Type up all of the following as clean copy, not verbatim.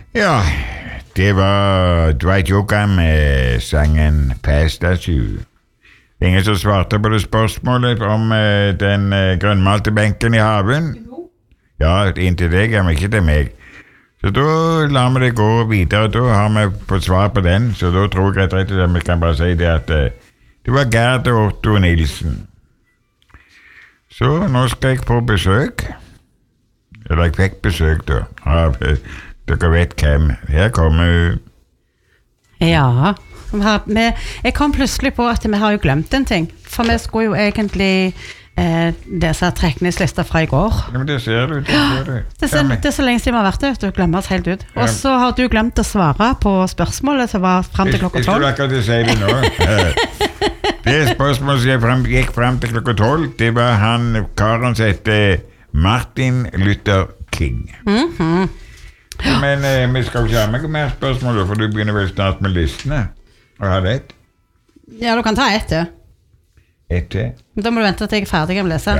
Ja, det var Dwight Yoakam med sangen Past That You. Ingen som svarte på det spørsmålet om den grønnmalte benken i haven? Ja, inntil deg, men ikke til meg. Så da lar vi det gå videre, da har vi fått svar på den, så da tror jeg rett og slett vi kan bare si det at det var Gerd og Otto Nilsen. Så nå skal jeg på besøk. Eller jeg fikk besøk da, av dere vet hvem. Her kommer hun. Ja, jeg kom plutselig på at vi har jo glemt en ting. For vi skulle jo egentlig disse trekningslister fra i går. Ja, men det ser du, Det er så lenge siden vi har vært det, du glemmer oss helt ut. Og så har du glemt å svare på spørsmålet som var frem til klokka 12. Jeg skulle akkurat si det nå. Det spørsmålet som gikk frem til klokka 12, det var han karen som heter Martin Luther King. Men vi skal ikke ha med mer spørsmål, for du begynner vel snart med listene. Har du ett? Ja, du kan ta ett, ja. Ett til? Da må du vente til jeg er ferdig med å lese.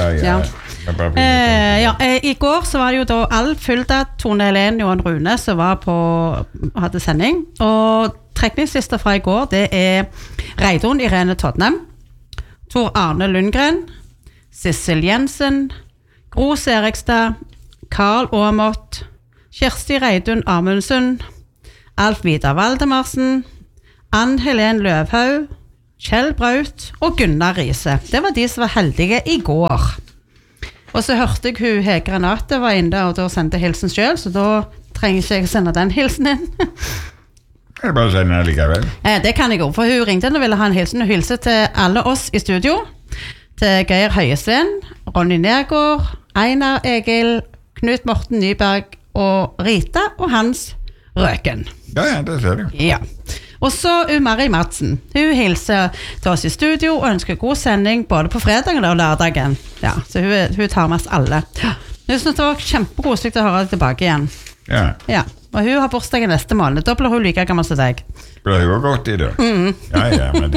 Ja. I går så var det jo da Alf Fulda, Tone Helene og Rune som var hadde sending. Og trekningslister fra i går, det er Reidun Irene Todnem, Tor Arne Lundgren, Sissel Jensen, Gros Erikstad, Karl Aamodt, Kjersti Reidun Amundsen, Alf Vidar Valdemarsen, Ann Helen Løvhaug, Kjell Braut og Gunnar Riise. Det var de som var heldige i går. Og så hørte jeg hun Hege Renate var inne og da sendte hilsen selv, så da trenger ikke jeg sende den hilsen inn. Jeg bare sende den likevel. Det kan jeg jo, for hun ringte og ville ha en hilsen. Hun hilser til alle oss i studio, til Geir Høyesven, Ronny Nergård, Einar Egil, Knut Morten Nyberg og Rita og Hans Røken. Ja, det ser du. Ja. Og så Marie Madsen. Hun hilser til oss i studio og ønsker god sending både på fredagen og lørdagen. Ja, så hun tar med oss alle. Hun synes det var kjempekoselig å høre deg tilbake igjen. Ja. Og hun har bursdag i neste måned. Da blir hun like gammel som deg. Blir hun godt i det? Ja, men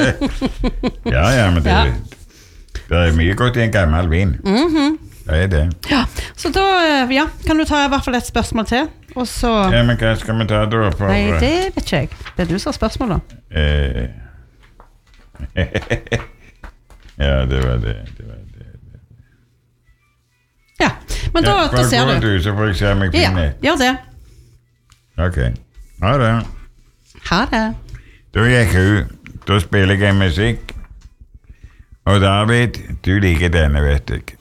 det er mye godt i en gammel vin. Det er det. Ja, så da kan du ta i hvert fall et spørsmål til. Og så... Ja, men hva skal vi ta da? Nei, det vet ikke jeg. Det er du som har spørsmål da. Ja, det var det. Ja, men da ser du. Bare gå du, så får jeg se om jeg finner. Ja, gjør det. Ok, ha det. Ha det. Da gikk hun. Da spiller jeg musikk. Og David, du liker denne, vet jeg.